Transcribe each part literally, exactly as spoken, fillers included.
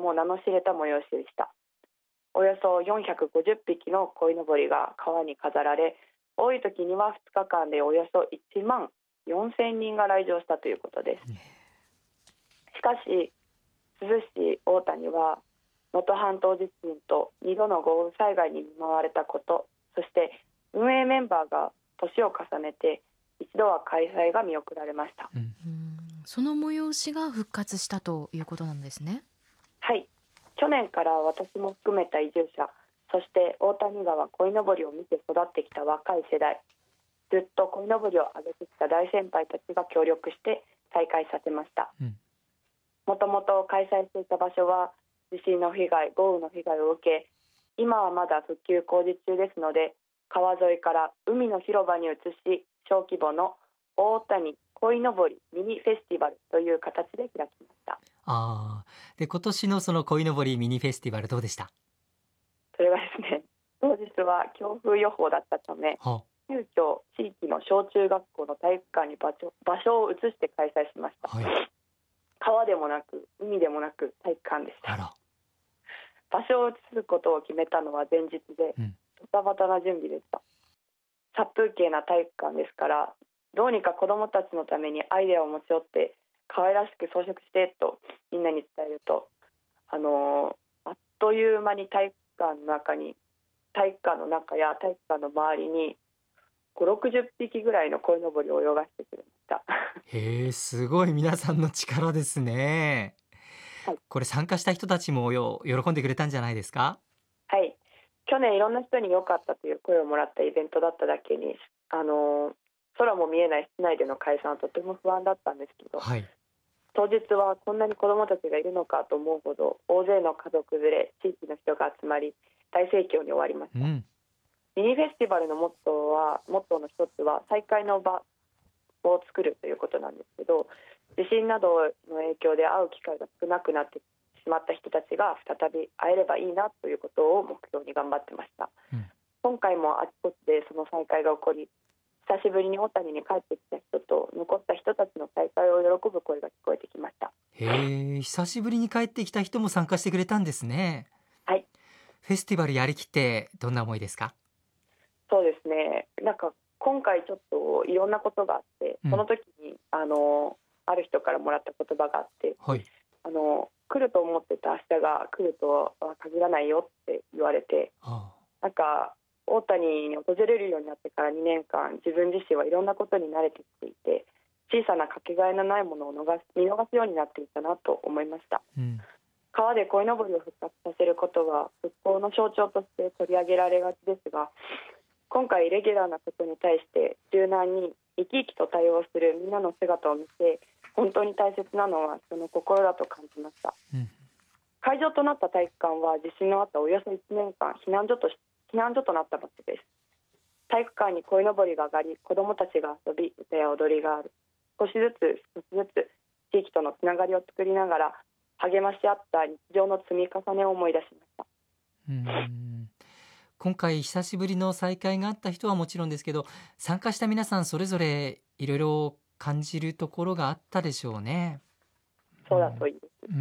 も名の知れた催しでした。およそよんひゃくごじゅっぴきの鯉のぼりが川に飾られ、多い時にはふつかかんでおよそいちまんよんせんにんが来場したということです。しかし珠洲市大谷は能登半島地震とにどの豪雨災害に見舞われたこと、そして運営メンバーが年を重ねて一度は開催が見送られました。 うん、その催しが復活したということなんですね。 はい、去年から私も含めた移住者、そして大谷川鯉のぼりを見て育ってきた若い世代、ずっと鯉のぼりを上げてきた大先輩たちが協力して再開させました。もともと開催していた場所は地震の被害、豪雨の被害を受け、今はまだ復旧工事中ですので、川沿いから海の広場に移し、小規模の大谷鯉のぼりミニフェスティバルという形で開きました。 あで今年のその鯉のぼりミニフェスティバルどうでした？ それはですね、当日は強風予報だったため、急遽地域の小中学校の体育館に場所、場所を移して開催しました。はい、川でもなく海でもなく体育館でした。場所を移すことを決めたのは前日で、うん、ドタバタな準備でした。殺風景な体育館ですから、どうにか子どもたちのためにアイデアを持ち寄って可愛らしく装飾してとみんなに伝えると、あのー、あっという間に体育館の中に体育館の中や体育館の周りにごじゅう、ろくじゅっぴきぐらいの鯉のぼりを泳がしてくれました。 へえ、すごい皆さんの力ですね。はい、これ参加した人たちもよ喜んでくれたんじゃないですか？ はい、去年いろんな人に良かったという声をもらったイベントだっただけに、あのー、空も見えない室内での開催はとても不安だったんですけど、はい、当日はこんなに子どもたちがいるのかと思うほど大勢の家族連れ、地域の人が集まり大盛況に終わりました。うん、ミニフェスティバルのモットーはモットーの一つは再会の場を作るということなんですけど、地震などの影響で会う機会が少なくなってしまった人たちが再び会えればいいなということを目標に頑張ってました。うん、今回もあちこちでその再会が起こり、久しぶりに小谷に帰ってきた人と残った人たちの再会を喜ぶ声が聞こえてきました。 へえ、久しぶりに帰ってきた人も参加してくれたんですね。 はい、 フェスティバルやりきってどんな思いですか？ そうですね、なんか今回ちょっといろんなことがあって、うん、その時にあのある人からもらった言葉があって、はい、あの来ると思ってた明日が来るとは限らないよって言われて、はあ、なんか大谷に訪れるようになってからにねんかん、自分自身はいろんなことに慣れてきていて、小さなかけがえのないものを逃す見逃すようになっていたなと思いました。うん、川で鯉のぼりを復活させることは復興の象徴として取り上げられがちですが、今回イレギュラーなことに対して柔軟に生き生きと対応するみんなの姿を見て、本当に大切なのはその心だと感じました。うん、会場となった体育館は地震の後およそいちねんかん避難所とし避難所となった場所です。体育館に鯉のぼりが上がり、子どもたちが遊び、歌や踊りがある。少しずつ少しずつ地域とのつながりを作りながら励まし合った日常の積み重ねを思い出しました。 うーん、今回久しぶりの再会があった人はもちろんですけど、参加した皆さんそれぞれいろいろ感じるところがあったでしょうね。 そうだといいです。うん、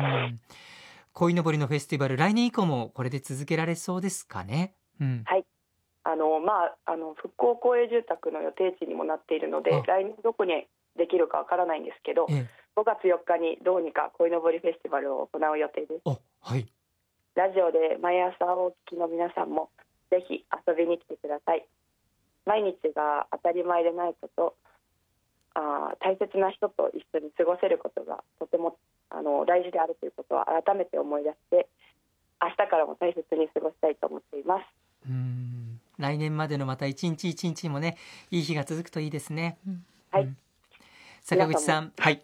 鯉のぼりのフェスティバル、来年以降もこれで続けられそうですかね？うん、 はい、あのまあ、あの復興公営住宅の予定地にもなっているので、来年どこにできるかわからないんですけど、ええ、ごがつよっかにどうにか鯉のぼりフェスティバルを行う予定です。 はい、 ラジオで毎朝お聞きの皆さんもぜひ遊びに来てください。毎日が当たり前でないこと、あ大切な人と一緒に過ごせることがとてもあの大事であるということを改めて思い出して、明日からも大切に過ごしたいと思っています。 うーん、来年までのまた一日一日もね、いい日が続くといいですね。うん、 はい、うん、 坂口さん、はい、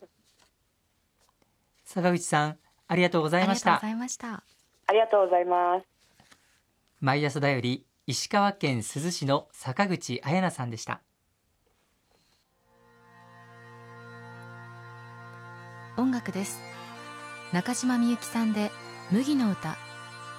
坂口さんありがとうございました。 ありがとうございました。 ありがとうございます。 毎朝だより石川県珠洲市の坂口彩奈さんでした。 音楽です。中島みゆきさんで麦の歌。